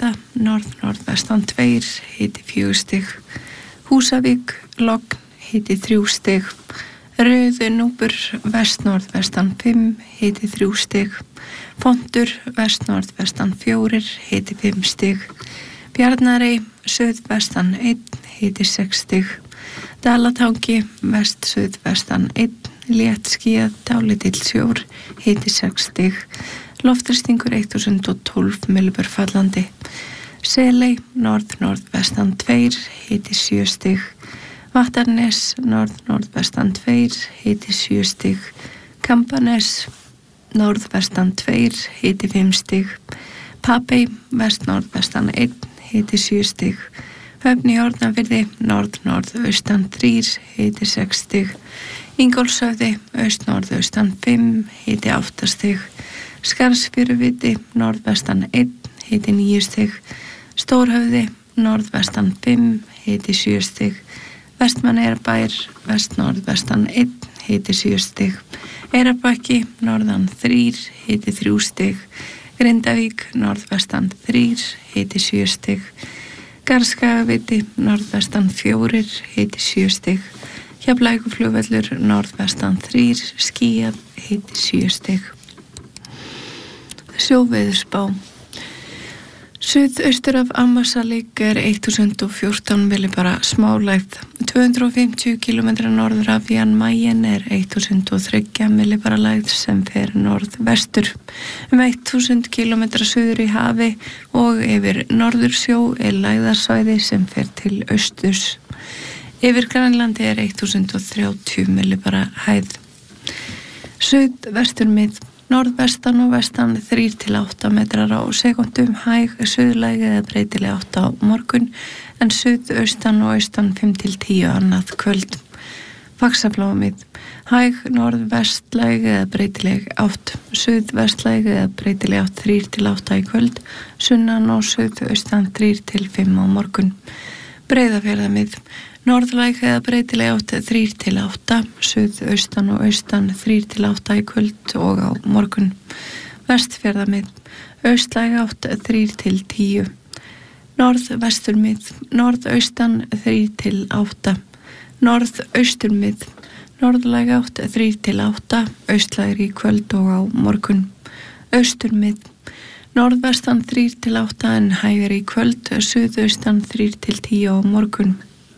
Hlíðarenda, norð-norðvestan 2, hiti 4 stig. Húsavík, Logn, hiti 3 stig. Rauðunúpur, vest-norðvestan 5, hiti 3 stig. Fontur, vest-norðvestan 4, hiti 5 stig. Bjarnarey, suðvestan 1, hiti 6 stig. Dalatangi, vest-suðvestan 1, léttskýjað, dálítill sjór, hiti 6 stig. Loftþrýstingur 1012 millibör fallandi. Seley, norð-norðvestan 2, hiti 7 stig. Vattarnes, norð-norðvestan 2, hiti 7 stig. Kambanes, norðvestan 2, hiti 5 stig. Papey, vest-norðvestan 1, hiti 7 stig. Höfn í Hornafirði, norð-norðaustan 3, hiti 6 stig. Ingólfshöfði, aust-norðaustan 5, hiti 8 stig. Skarðsfjöruviti, norðvestan 1, hiti 9 stig. Stórhöfði, norðvestan 5, hiti 7 stig. Vestmannaeyjarbær, vest-norðvestan 1, hiti 7 stig. Eyrarbakki, norðan 3, hiti 3 stig. Grindavík, norðvestan 3, hiti 7 stig. Garðskagaviti, norðvestan 4, hiti 7 stig. Keflavíkurflugvöllur, norðvestan 3, skýjað, hiti 7 stig. Sjóveðurspá. Suðaustur af Ammassalik 1014 millibara smálægð. 250 km norður af Jan Mayen 1003 millibara lægð sem fer norðvestur. 1000 km suður í hafi og yfir Norðursjó lægðarsvæði sem fer til austurs. Yfir Grænlandi 1030 millibara hæð. Suðvesturmið. Norðvestan og vestan 3-8 metrar á sekúndum, hæg suðlæg eða breytileg 8 á morgun, en suðaustan og austan 5-10 annað kvöld. Faxaflóamið, hæg norðvestlæg eða breytileg 8, suðvestlæg eða breytileg 3-8 í kvöld, sunnan og suðaustan 3-5 á morgun. Breiðafjarðarmið, norðlæg eða breytileg 3-8, suðaustan og austan 3-8 í kvöld og á morgun. Vestfjarðarmið, austlæg 3-10. Norðvesturmið, norðaustan 3-8. Norðausturmið, norðlæg 3-8, austlægri í kvöld og á morgun. Austurmið, norðvestan 3-8 en hægari í kvöld, suðaustan 3-10 á morgun.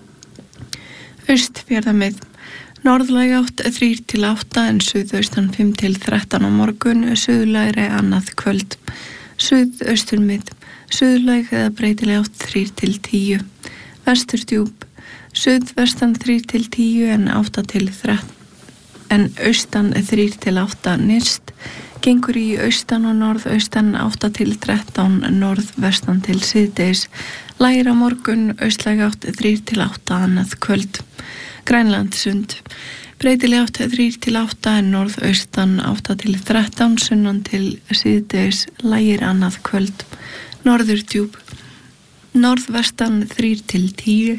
Austfjarðarmið, norðlæg 3-8 en suðaustan 5-13 á morgun, suðlægri annað kvöld. Suðausturmið, suðlæg eða breytileg 3-10. Vesturdjúp, suðvestan 3-10 en 8-13 en austan 3-8 nyrst. Gengur í austan og norðaustan 8-13 norðvestan til síðdegis. Lægir á morgun, austlæg 3-8 annað kvöld. Grænlandssund, breytileg 3-8 en norðaustan 8-13 sunnan til síðdegis. Lægir annað kvöld. Norðurdjúp, norðvestan 3-10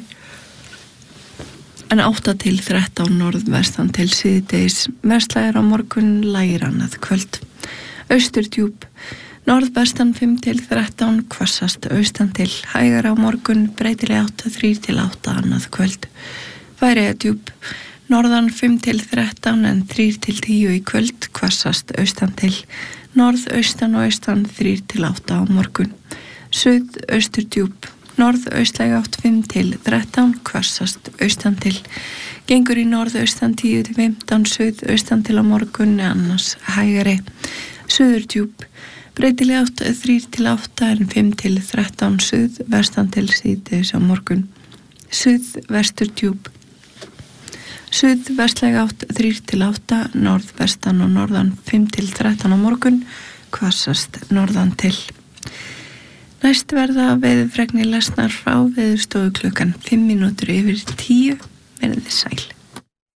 en 8-13 norðvestan til síðdegis. Vestlægir á morgun, lægir annað kvöld. Austurdjúp, norðvestan 5-13, hvassast austan til, hægar á morgun, breytileg 3-8 annað kvöld. Færeyjadjúp, norðan 5-13 en 3-10 í kvöld, hvassast austan til, norðaustan og austan 3-8 á morgun. Suðausturdjúp, norðaustlæg 5-13, hvassast austan til, gengur í norðaustan 10-15, suðaustan til á morgun, annars hægari. Suðurdjúp, breytileg 3-8 en 5-13, suðvestan til síðdegis á morgun. Suðvesturdjúp, suðvestlæg 3-8, norðvestan og norðan 5-13 á morgun, hvassast norðan til. Næst verða veðurfregnir lesnar frá Veðurstofu klukkan 9:05. Verið sæl.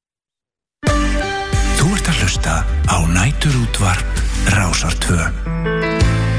Þú ert að hlusta á Næturútvarp Rásar 2.